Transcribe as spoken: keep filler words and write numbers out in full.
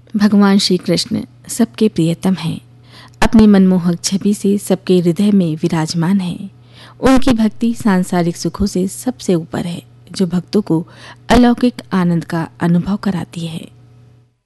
भगवान श्री कृष्ण सबके प्रियतम हैं। अपनी मनमोहक छवि से सबके हृदय में विराजमान हैं। उनकी भक्ति सांसारिक सुखों से सबसे ऊपर है, जो भक्तों को अलौकिक आनंद का अनुभव कराती है।